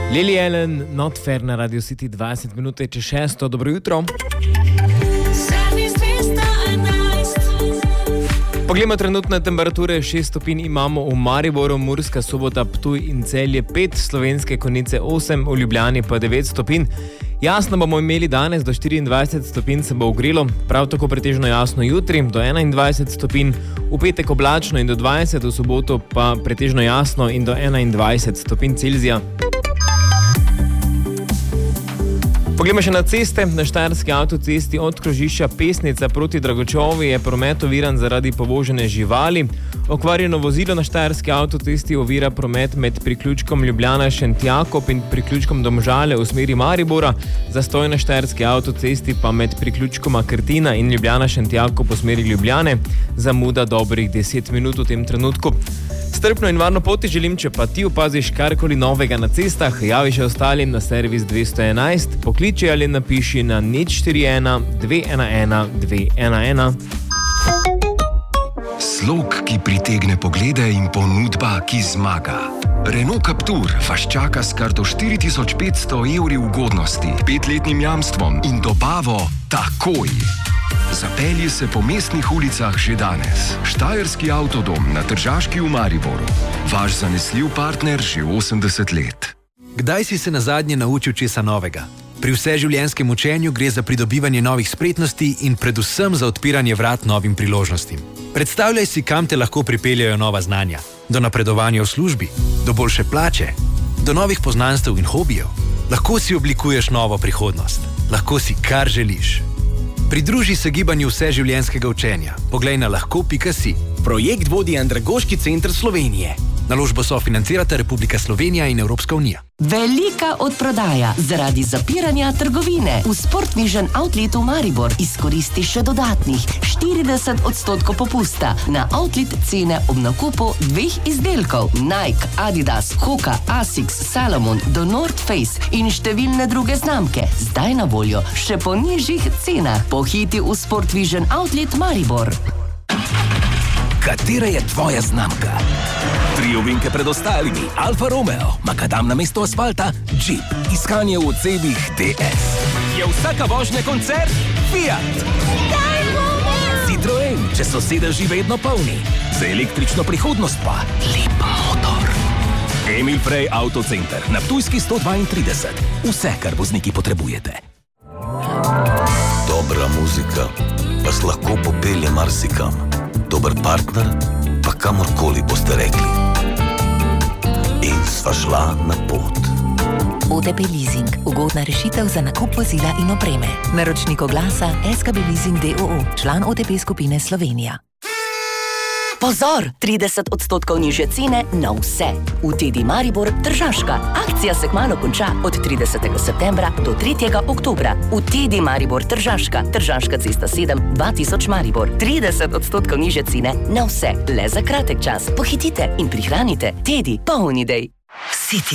Lily Allen, Not Fair na Radio City, 20 minut čez 6. Dobro jutro. Poglejmo trenutne temperature. 6 stopinj imamo v Mariboru, Murska Sobota, Ptuj in Celje 5, Slovenske Konjice 8, v Ljubljani pa 9 stopinj. Jasno bomo imeli danes, do 24 stopinj se bo ogrelo, prav tako pretežno jasno jutri, do 21 stopinj, v petek oblačno in do 20, v soboto pa pretežno jasno in do 21 stopinj Celzija. Poglejmo še na ceste. Na Štajerski avtocesti od krožišča Pesnica proti Dragočovi je promet oviran zaradi povožene živali. Okvarjeno vozilo na Štajerski avtocesti ovira promet med priključkom Ljubljana-Šentjakob in priključkom Domžale v smeri Maribora. Zastoj na Štajerski avtocesti pa med priključkoma Krtina in Ljubljana-Šentjakob v smeri Ljubljane. Zamuda dobrih 10 minut v tem trenutku. Strpno in varno poti želim, če pa ti opaziš karkoli novega na cestah, javi še ostalim na servis 211, pokliči ali napiši na 041 211 211. Slog, ki pritegne poglede in ponudba, ki zmaga. Renault Captur vas čaka s kar do 4500 evri ugodnosti, 5-letnim jamstvom in dobavo takoj. Zapelji se po mestnih ulicah že danes. Štajerski avtodom na Tržaški v Mariboru. Vaš zanesljiv partner že 80 let. Kdaj si se nazadnje naučil česa novega? Pri vseživljenjskem učenju gre za pridobivanje novih spretnosti in predvsem za odpiranje vrat novim priložnostim. Predstavljaj si, kam te lahko pripeljajo nova znanja. Do napredovanja v službi, do boljše plače, do novih poznanstev in hobijev. Lahko si oblikuješ novo prihodnost. Lahko si kar želiš. Pridruži se gibanju vseživljenjskega učenja. Poglej na lahko.si. Projekt vodi Andragoški center Slovenije. Naložbo sofinancirata Republika Slovenija in Evropska unija. Velika odprodaja zaradi zapiranja trgovine. V Sport Vision Outletu Maribor izkoristi še dodatnih 40% popusta na outlet cene ob nakupu dveh izdelkov. Nike, Adidas, Hoka, Asics, Salomon, do North Face in številne druge znamke. Zdaj na voljo še po nižjih cenah. Pohiti v Sport Vision Outlet Maribor. Katera je tvoja znamka? 3 ovinke pred ostalimi. Alfa Romeo, makadam na mesto asfalta, Jeep, iskanje v odsebih DS. Je vsaka vožnja koncert? Fiat. Citroen, če so sedeži vedno polni. Za električno prihodnost pa lep motor. Emil Frey Autocenter na Ptujski 132. Vse, kar vozniki potrebujete. Dobra muzika vas lahko popelje marsikam. Dober partner pa kamorkoli boste rekli. In sva šla na pot. OTP Leasing. Ugodna rešitev za nakup vozila in opreme. Naročnik oglasa SKB Leasing DOO. Član OTP skupine Slovenija. Pozor! 30% nižje cene na vse. V Tedi Maribor Tržaška. Akcija se kmalu konča od 30. septembra do 3. oktobra. V Tedi Maribor Tržaška. Tržaška cesta 7, 2000 Maribor. 30% nižje cene na vse. Le za kratek čas. Pohitite in prihranite. Tedi, polni idej.